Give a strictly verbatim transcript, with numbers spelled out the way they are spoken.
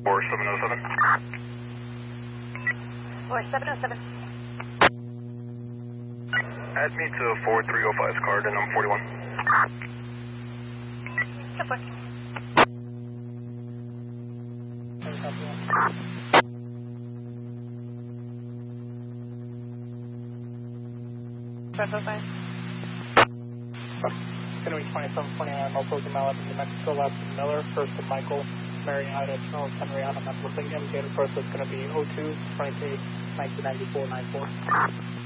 four seven oh seven. four seven oh seven. Add me to four three oh five's card and I'm forty-one. Go for it. five oh five. It's going to be twenty-seven twenty-nine, Opposing Mallet, New Mexico, left to Miller, first to Michael, Mariana, Charles Henry, on the Metro Indicator, first is going to be oh two twenty-three nineteen ninety-four ninety-four.